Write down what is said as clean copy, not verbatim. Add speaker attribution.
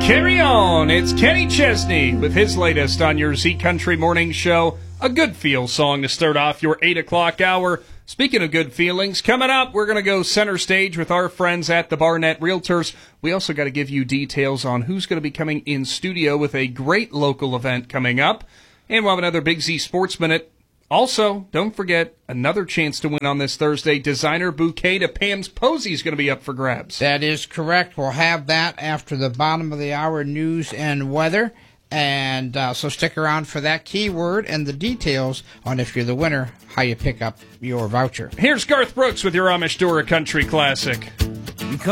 Speaker 1: Carry on. It's Kenny Chesney with his latest on your Z Country Morning Show. A good feel song to start off your 8 o'clock hour. Speaking of good feelings, coming up, we're going to go center stage with our friends at the Barnett Realtors. We also got to give you details on who's going to be coming in studio with a great local event coming up. And we'll have another Big Z Sports Minute. Also, don't forget, another chance to win on this Thursday. Designer bouquet to Pam's Posy is going to be up for grabs.
Speaker 2: That is correct. We'll have that after the bottom of the hour news and weather. And so stick around for that keyword and the details on if you're the winner, how you pick up your voucher.
Speaker 1: Here's Garth Brooks with your Amish Dora Country Classic.